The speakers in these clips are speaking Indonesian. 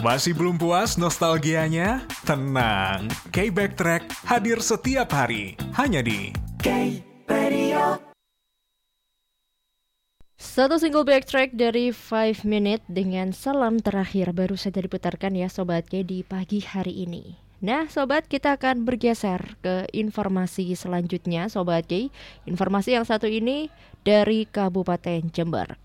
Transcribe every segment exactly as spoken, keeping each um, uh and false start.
Masih belum puas nostalgianya? Tenang, K-Backtrack hadir setiap hari, hanya di K-Radio. Satu single backtrack dari five Minute dengan salam terakhir baru saja diputarkan ya Sobat K di pagi hari ini. Nah Sobat, kita akan bergeser ke informasi selanjutnya Sobat K. Informasi yang satu ini dari Kabupaten Jember.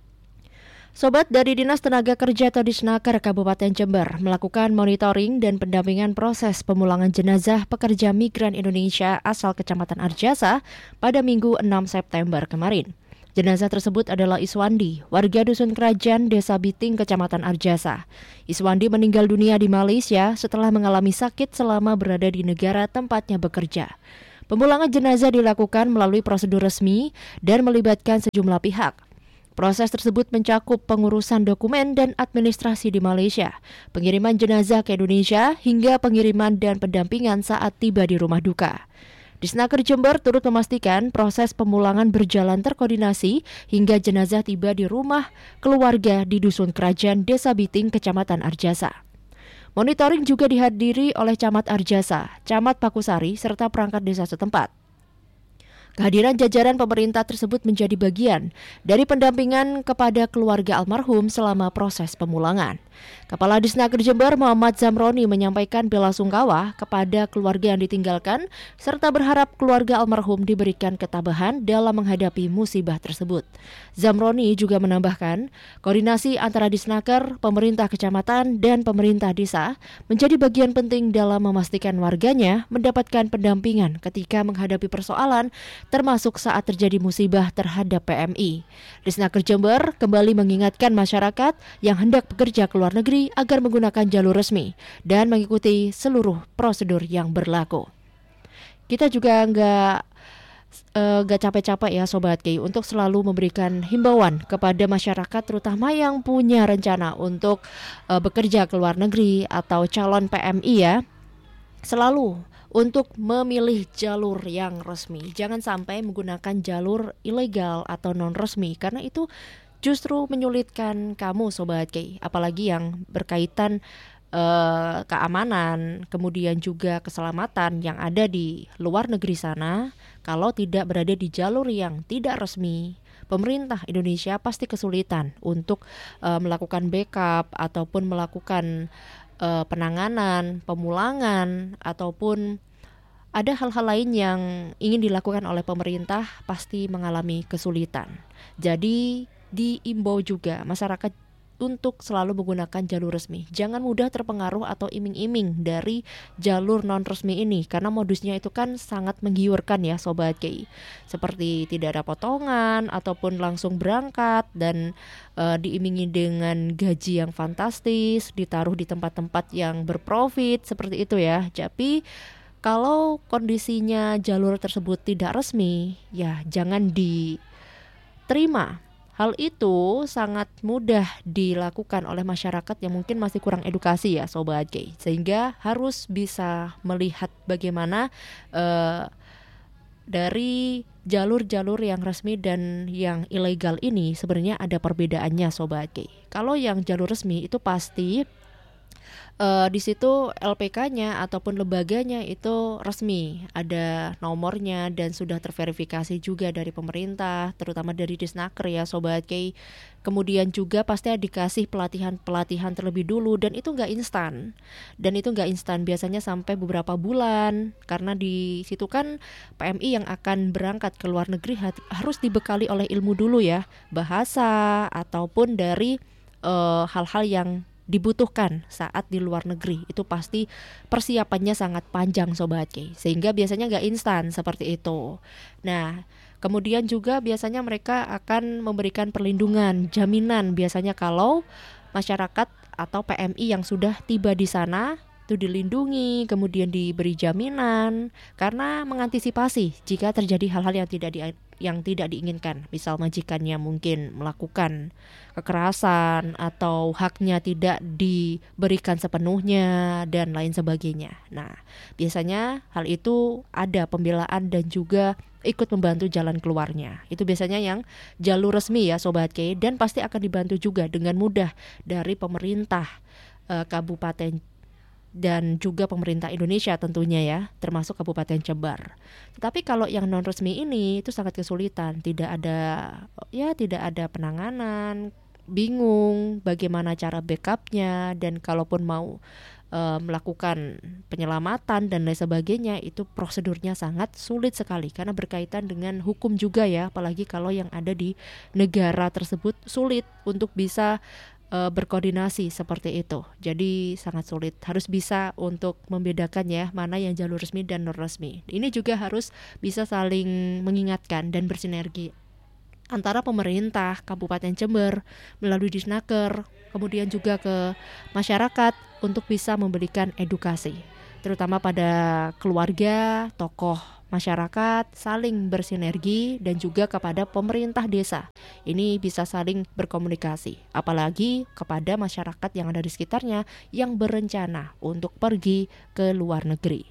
Sobat, dari Dinas Tenaga Kerja atau Disnaker Kabupaten Jember melakukan monitoring dan pendampingan proses pemulangan jenazah pekerja migran Indonesia asal Kecamatan Arjasa pada Minggu enam September kemarin. Jenazah tersebut adalah Iswandi, warga Dusun Kerajaan, Desa Biting, Kecamatan Arjasa. Iswandi meninggal dunia di Malaysia setelah mengalami sakit selama berada di negara tempatnya bekerja. Pemulangan jenazah dilakukan melalui prosedur resmi dan melibatkan sejumlah pihak. Proses tersebut mencakup pengurusan dokumen dan administrasi di Malaysia, pengiriman jenazah ke Indonesia, hingga pengiriman dan pendampingan saat tiba di rumah duka. Disnaker Jember turut memastikan proses pemulangan berjalan terkoordinasi hingga jenazah tiba di rumah keluarga di Dusun Kerajaan, Desa Biting, Kecamatan Arjasa. Monitoring juga dihadiri oleh Camat Arjasa, Camat Pakusari, serta perangkat desa setempat. Kehadiran jajaran pemerintah tersebut menjadi bagian dari pendampingan kepada keluarga almarhum selama proses pemulangan. Kepala Disnaker Jember Muhammad Zamroni menyampaikan bela sungkawa kepada keluarga yang ditinggalkan serta berharap keluarga almarhum diberikan ketabahan dalam menghadapi musibah tersebut. Zamroni juga menambahkan, koordinasi antara Disnaker, pemerintah kecamatan, dan pemerintah desa menjadi bagian penting dalam memastikan warganya mendapatkan pendampingan ketika menghadapi persoalan termasuk saat terjadi musibah terhadap P M I. Disnaker Jember kembali mengingatkan masyarakat yang hendak bekerja ke luar negeri agar menggunakan jalur resmi dan mengikuti seluruh prosedur yang berlaku. Kita juga nggak uh, nggak capek-capek ya Sobat K untuk selalu memberikan himbauan kepada masyarakat terutama yang punya rencana untuk uh, bekerja ke luar negeri atau calon P M I ya. Selalu untuk memilih jalur yang resmi. Jangan sampai menggunakan jalur ilegal atau non resmi karena itu justru menyulitkan kamu Sobat K, apalagi yang berkaitan uh, keamanan, kemudian juga keselamatan yang ada di luar negeri sana. Kalau tidak berada di jalur yang tidak resmi, pemerintah Indonesia pasti kesulitan untuk uh, melakukan backup ataupun melakukan uh, penanganan, pemulangan, ataupun ada hal-hal lain yang ingin dilakukan oleh pemerintah pasti mengalami kesulitan. Jadi diimbau juga masyarakat untuk selalu menggunakan jalur resmi. Jangan mudah terpengaruh atau iming-iming dari jalur non resmi ini karena modusnya itu kan sangat menggiurkan ya Sobat K. Seperti tidak ada potongan ataupun langsung berangkat dan uh, diimingi dengan gaji yang fantastis, ditaruh di tempat-tempat yang berprofit seperti itu ya. Tapi kalau kondisinya jalur tersebut tidak resmi, ya jangan diterima. Hal itu sangat mudah dilakukan oleh masyarakat yang mungkin masih kurang edukasi ya Sobat K. Sehingga harus bisa melihat bagaimana uh, dari jalur-jalur yang resmi dan yang ilegal ini sebenarnya ada perbedaannya Sobat K. Kalau yang jalur resmi itu pasti Uh, di situ L P K-nya ataupun lembaganya itu resmi, ada nomornya dan sudah terverifikasi juga dari pemerintah, terutama dari Disnaker ya Sobat K. Kemudian juga pasti dikasih pelatihan-pelatihan terlebih dulu dan itu nggak instan, dan itu nggak instan biasanya sampai beberapa bulan karena di situ kan P M I yang akan berangkat ke luar negeri harus dibekali oleh ilmu dulu ya, bahasa ataupun dari uh, hal-hal yang dibutuhkan saat di luar negeri. Itu pasti persiapannya sangat panjang Sobat K, sehingga biasanya nggak instan seperti itu. Nah, kemudian juga biasanya mereka akan memberikan perlindungan, jaminan biasanya kalau masyarakat atau P M I yang sudah tiba di sana itu dilindungi, kemudian diberi jaminan karena mengantisipasi jika terjadi hal-hal yang tidak di, yang tidak diinginkan. Misal majikannya mungkin melakukan kekerasan atau haknya tidak diberikan sepenuhnya dan lain sebagainya. Nah, biasanya hal itu ada pembelaan dan juga ikut membantu jalan keluarnya. Itu biasanya yang jalur resmi ya Sobat K, dan pasti akan dibantu juga dengan mudah dari pemerintah uh, kabupaten dan juga pemerintah Indonesia tentunya ya, termasuk Kabupaten Jember. Tetapi kalau yang non resmi ini itu sangat kesulitan, tidak ada ya tidak ada penanganan, bingung bagaimana cara backupnya, dan kalaupun mau e, melakukan penyelamatan dan lain sebagainya itu prosedurnya sangat sulit sekali karena berkaitan dengan hukum juga ya, apalagi kalau yang ada di negara tersebut sulit untuk bisa berkoordinasi seperti itu. Jadi sangat sulit. Harus bisa untuk membedakan ya mana yang jalur resmi dan non resmi. Ini juga harus bisa saling mengingatkan dan bersinergi antara pemerintah Kabupaten Jember melalui Disnaker, kemudian juga ke masyarakat untuk bisa memberikan edukasi, terutama pada keluarga, tokoh masyarakat, saling bersinergi, dan juga kepada pemerintah desa. Ini bisa saling berkomunikasi, apalagi kepada masyarakat yang ada di sekitarnya yang berencana untuk pergi ke luar negeri.